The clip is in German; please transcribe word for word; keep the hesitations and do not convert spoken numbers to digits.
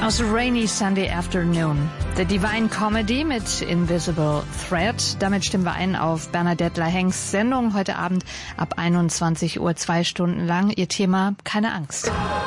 Aus Rainy Sunday Afternoon. The Divine Comedy mit Invisible Thread. Damit stimmen wir ein auf Bernadette Lahengs Sendung heute Abend ab einundzwanzig Uhr, zwei Stunden lang. Ihr Thema: keine Angst.